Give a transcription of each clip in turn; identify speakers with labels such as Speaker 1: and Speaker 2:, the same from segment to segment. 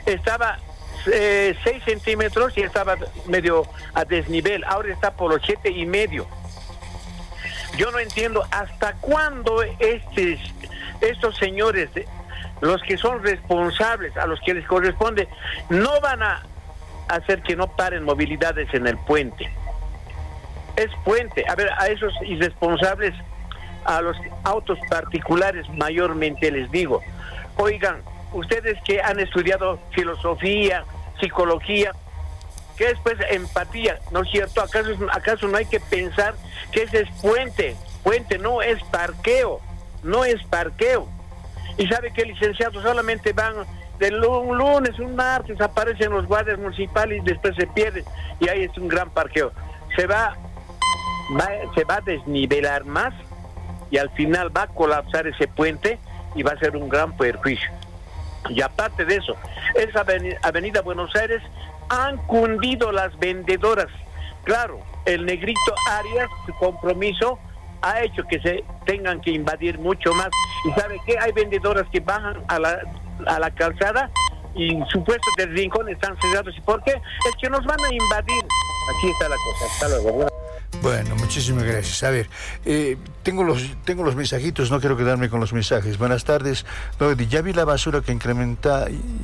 Speaker 1: estaba 6 centímetros y estaba medio a desnivel, ahora está por los 7,5. Yo no entiendo hasta cuándo estos señores, los que son responsables, a los que les corresponde, no van a hacer que no paren movilidades en el puente. Es puente. A ver, a esos irresponsables, a los autos particulares mayormente les digo, oigan, ustedes que han estudiado filosofía, psicología, ¿qué es pues empatía? ¿No es cierto? ¿Acaso no hay que pensar que ese es puente? Puente no es parqueo, no es parqueo. Y sabe que licenciados solamente van un lunes, un martes, aparecen los guardias municipales y después se pierden. Y ahí es un gran parqueo. Se va a desnivelar más y al final va a colapsar ese puente y va a ser un gran perjuicio. Y aparte de eso, esa avenida Buenos Aires han cundido las vendedoras. Claro, el negrito Arias, su compromiso, ha hecho que se tengan que invadir mucho más. ¿Y sabe qué? Hay vendedoras que bajan a la calzada y su puesto del rincón están cerrados. ¿Y por qué? Es que nos van a invadir. Aquí está la cosa. Hasta luego.
Speaker 2: Bueno, muchísimas gracias. A ver, tengo los mensajitos, no quiero quedarme con los mensajes. Buenas tardes. Ya vi la basura que incrementa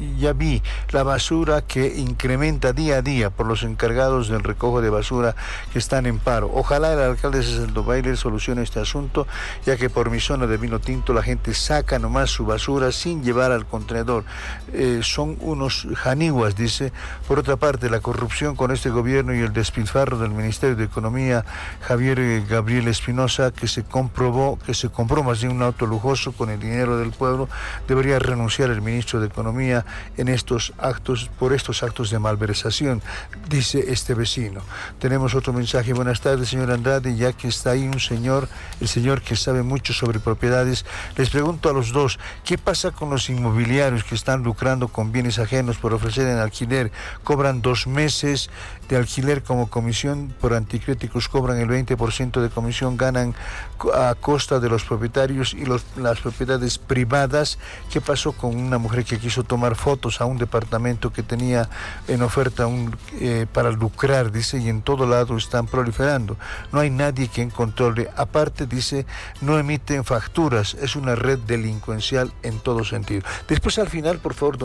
Speaker 2: día a día por los encargados del recojo de basura que están en paro. Ojalá el alcalde de Salto Baile solucione este asunto, ya que por mi zona de Vino Tinto la gente saca nomás su basura sin llevar al contenedor. Son unos janiguas, dice. Por otra parte, la corrupción con este gobierno y el despilfarro del Ministerio de Economía, Javier Gabriel Espinosa, que se compró más de un auto lujoso con el dinero del pueblo. Debería renunciar el ministro de Economía por estos actos de malversación, dice este vecino. Tenemos otro mensaje. Buenas tardes, señor Andrade. Ya que está ahí el señor que sabe mucho sobre propiedades, les pregunto a los dos, ¿qué pasa con los inmobiliarios que están lucrando con bienes ajenos por ofrecer en alquiler? Cobran 2 meses de alquiler como comisión, por anticríticos cobran el 20% de comisión, ganan a costa de los propietarios y las propiedades privadas. ¿Qué pasó con una mujer que quiso tomar fotos a un departamento que tenía en oferta para lucrar, dice, y en todo lado están proliferando? No hay nadie quien controle. Aparte, dice, no emiten facturas, es una red delincuencial en todo sentido. Después al final, por favor,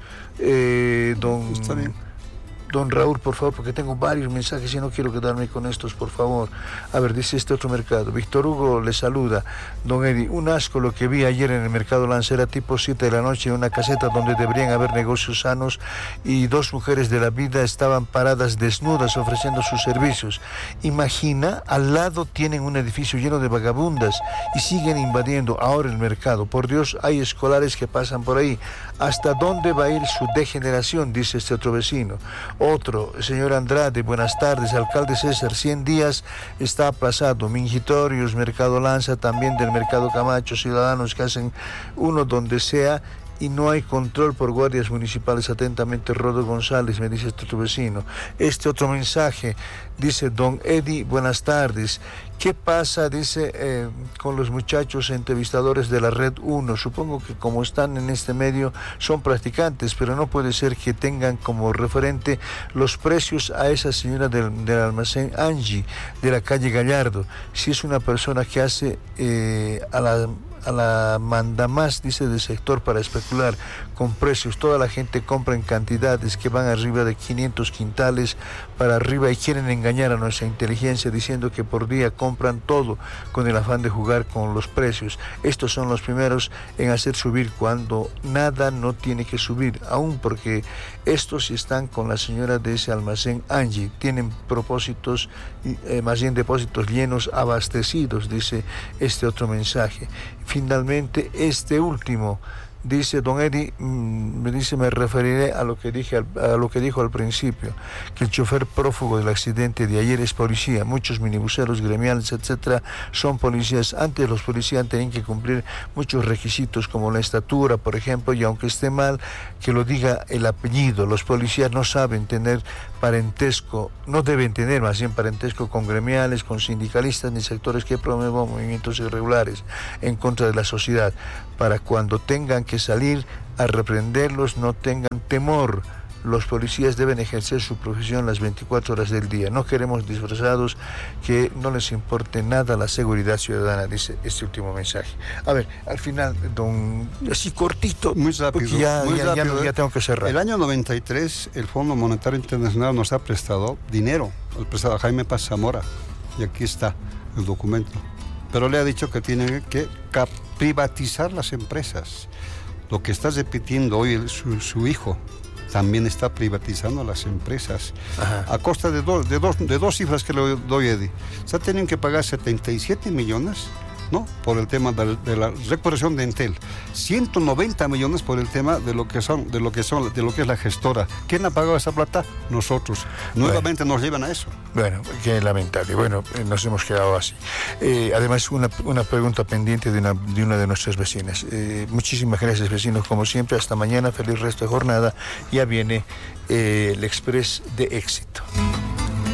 Speaker 2: Don Raúl, por favor, porque tengo varios mensajes y no quiero quedarme con estos, por favor. A ver, dice este otro mercado. Víctor Hugo le saluda. Don Eddie, un asco lo que vi ayer en el mercado Lancera, tipo 7 de la noche, en una caseta donde deberían haber negocios sanos, y 2 mujeres de la vida estaban paradas desnudas ofreciendo sus servicios. Imagina, al lado tienen un edificio lleno de vagabundas y siguen invadiendo ahora el mercado. Por Dios, hay escolares que pasan por ahí. ¿Hasta dónde va a ir su degeneración?, dice este otro vecino. Otro, señor Andrade, buenas tardes. Alcalde César, 100 días está aplazado. Mingitorios, Mercado Lanza, también del Mercado Camacho, ciudadanos que hacen uno donde sea y no hay control por guardias municipales. Atentamente, Rodo González, me dice este otro vecino. Este otro mensaje, dice don Eddie, buenas tardes. ¿Qué pasa, dice, con los muchachos entrevistadores de la Red 1? Supongo que como están en este medio son practicantes, pero no puede ser que tengan como referente los precios a esa señora del almacén Angie, de la calle Gallardo. Si es una persona que hace a la mandamás, dice, del sector para especular con precios. Toda la gente compra en cantidades que van arriba de 500 quintales para arriba y quieren engañar a nuestra inteligencia diciendo que por día compran todo con el afán de jugar con los precios. Estos son los primeros en hacer subir cuando nada no tiene que subir, aún porque estos están con la señora de ese almacén Angie, tienen propósitos, más bien depósitos llenos, abastecidos, dice este otro mensaje. Finalmente, este último, dice don Eddie, me referiré a lo que dijo al principio, que el chofer prófugo del accidente de ayer es policía. Muchos minibuseros gremiales, etcétera, son policías. Antes los policías tenían que cumplir muchos requisitos como la estatura, por ejemplo, y aunque esté mal que lo diga el apellido, los policías no saben tener parentesco, no deben tener más bien parentesco con gremiales, con sindicalistas ni sectores que promuevan movimientos irregulares en contra de la sociedad, para cuando tengan que salir a reprenderlos, no tengan temor. Los policías deben ejercer su profesión las 24 horas del día. No queremos disfrazados que no les importe nada la seguridad ciudadana, dice este último mensaje. A ver, al final, don, así cortito,
Speaker 3: muy rápido,
Speaker 2: ya tengo que cerrar.
Speaker 3: El año 93, el Fondo Monetario Internacional nos ha prestado dinero, el prestado a Jaime Paz Zamora, y aquí está el documento. Pero le ha dicho que tienen que privatizar las empresas. Lo que está repitiendo hoy su hijo, también está privatizando las empresas. Ajá. A costa de dos cifras que le doy, Eddie. O sea, tienen que pagar 77 millones, ¿no?, por el tema de la recuperación de Entel, 190 millones por el tema de lo que es la gestora. ¿Quién ha pagado esa plata? Nosotros. Nuevamente nos llevan a eso.
Speaker 2: Bueno, qué lamentable. Bueno, nos hemos quedado así. Además, una pregunta pendiente de una de nuestras vecinas. Muchísimas gracias, vecinos, como siempre. Hasta mañana, feliz resto de jornada. Ya viene el Express de Éxito.